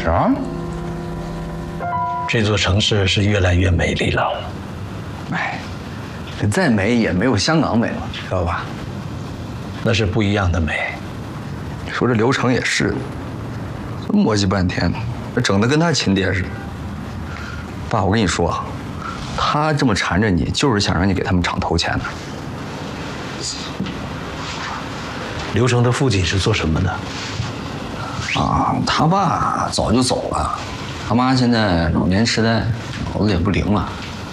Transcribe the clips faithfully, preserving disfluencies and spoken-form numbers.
是啊， 这座城市是越来越美丽了。 哎，这再美也没有香港美了，知道吧？ 那是不一样的美。 说这刘成也是，磨叽半天，整得跟他亲爹似的。爸，我跟你说，他这么缠着你，就是想让你给他们厂投钱的。 刘成的父亲是做什么的？ 啊，他爸早就走了，他妈现在老年痴呆，脑子也不灵了。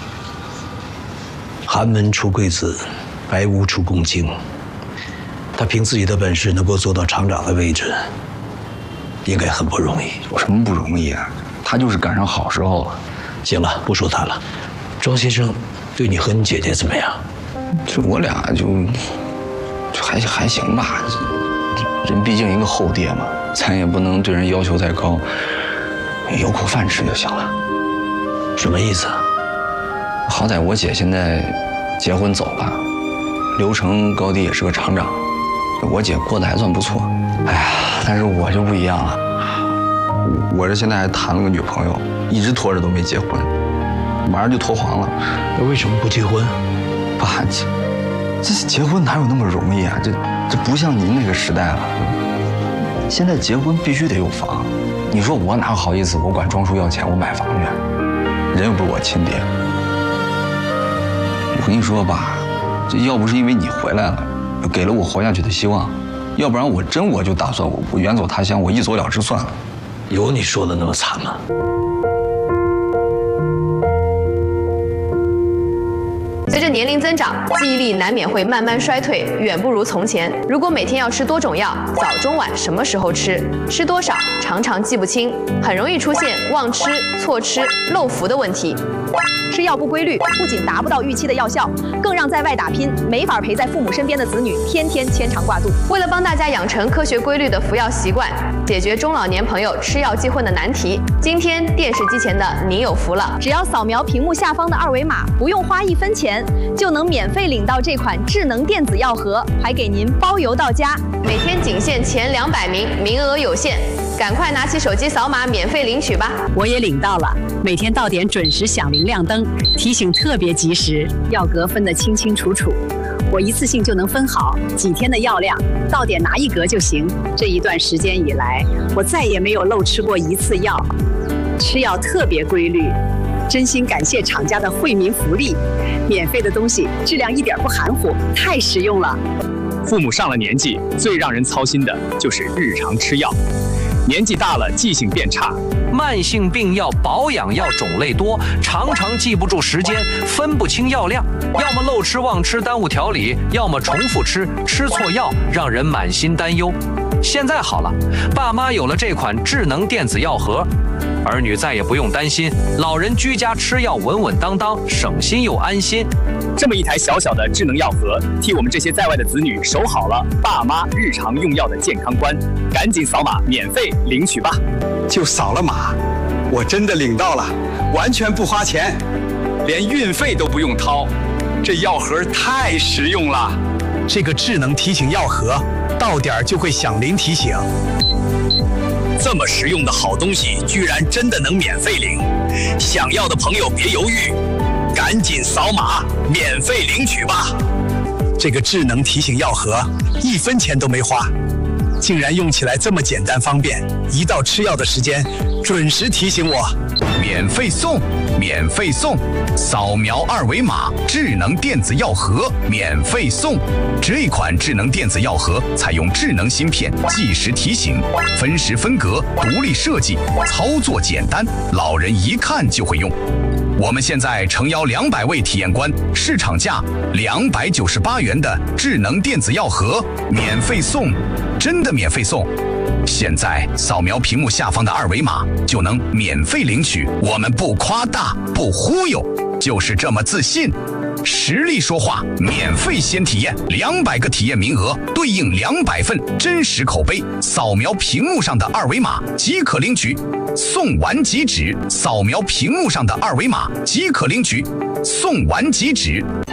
寒门出贵子，白屋出公卿。他凭自己的本事能够做到厂长的位置，应该很不容易。 有什么不容易啊？他就是赶上好时候了。 行了，不说他了。庄先生对你和你姐姐怎么样？ 就我俩就就还还行吧。人毕竟一个后爹嘛，咱也不能对人要求太高，有口饭吃就行了。 什么意思啊？ 好歹我姐现在结婚走了，刘成高低也是个厂长，我姐过得还算不错。哎呀，但是我就不一样了，我这现在还谈了个女朋友，一直拖着都没结婚，马上就脱黄了。 那为什么不结婚？ 爸，这这结婚哪有那么容易啊？这这不像您那个时代了，现在结婚必须得有房。你说我哪好意思？我管庄叔要钱，我买房去，人又不是我亲爹。我跟你说吧，这要不是因为你回来了，给了我活下去的希望，要不然我真我就打算我我远走他乡，我一走了之算了。 有你说的那么惨吗？ 随着年龄增长，记忆力难免会慢慢衰退，远不如从前。如果每天要吃多种药，早中晚什么时候吃，吃多少，常常记不清，很容易出现忘吃、错吃、漏服的问题。 吃药不规律，不仅达不到预期的药效，更让在外打拼、没法陪在父母身边的子女天天牵肠挂肚。 为了帮大家养成科学规律的服药习惯，解决中老年朋友吃药忌讳的难题，今天电视机前的你有福了！ 只要扫描屏幕下方的二维码，不用花一分钱，就能免费领到这款智能电子药盒，还给您包邮到家。 每天仅限前两百名，名额有限，赶快拿起手机扫码免费领取吧！ 我也领到了，每天到点准时响铃亮灯，提醒特别及时，药格分得清清楚楚，我一次性就能分好几天的药量，到点拿一格就行。这一段时间以来，我再也没有漏吃过一次药，吃药特别规律。真心感谢厂家的惠民福利，免费的东西质量一点不含糊，太实用了。 父母上了年纪，最让人操心的就是日常吃药。年纪大了，记性变差， 慢性病药、保养药种类多，常常记不住时间，分不清药量，要么漏吃忘吃耽误调理，要么重复吃，吃错药，让人满心担忧。现在好了，爸妈有了这款智能电子药盒，儿女再也不用担心，老人居家吃药稳稳当当，省心又安心。 这么一台小小的智能药盒，替我们这些在外的子女守好了爸妈日常用药的健康关。赶紧扫码免费领取吧！ 就扫了码，我真的领到了，完全不花钱，连运费都不用掏，这药盒太实用了。 这个智能提醒药盒，到点就会响铃提醒。 这么实用的好东西，居然真的能免费领！想要的朋友别犹豫，赶紧扫码免费领取吧！ 这个智能提醒药盒，一分钱都没花，竟然用起来这么简单方便，一到吃药的时间，准时提醒我。 免费送，免费送，扫描二维码，智能电子药盒免费送。这款智能电子药盒采用智能芯片，计时提醒，分时分格，独立设计，操作简单，老人一看就会用。我们现在诚邀两百位体验官，市场价两百九十八元的智能电子药盒免费送，真的免费送！现在扫描屏幕下方的二维码就能免费领取，我们不夸大，不忽悠，就是这么自信。实力说话，免费先体验，两百个体验名额对应两百份真实口碑，扫描屏幕上的二维码即可领取。送完即止，扫描屏幕上的二维码即可领取，送完即止。